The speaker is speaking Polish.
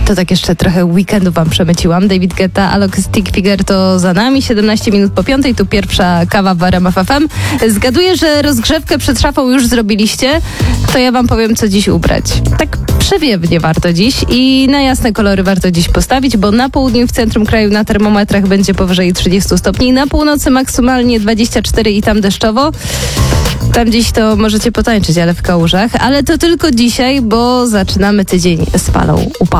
To tak jeszcze trochę weekendu wam przemyciłam. David Guetta, Alok, Stick Figure to za nami. 17 minut po 5. Tu pierwsza kawa w RMF FM. Zgaduję, że rozgrzewkę przed szafą już zrobiliście. To ja wam powiem, co dziś ubrać. Tak przewiewnie warto dziś i na jasne kolory warto dziś postawić, bo na południu w centrum kraju na termometrach będzie powyżej 30 stopni. Na północy maksymalnie 24 i tam deszczowo. Tam dziś to możecie potańczyć, ale w kałużach. Ale to tylko dzisiaj, bo zaczynamy tydzień z falą upału.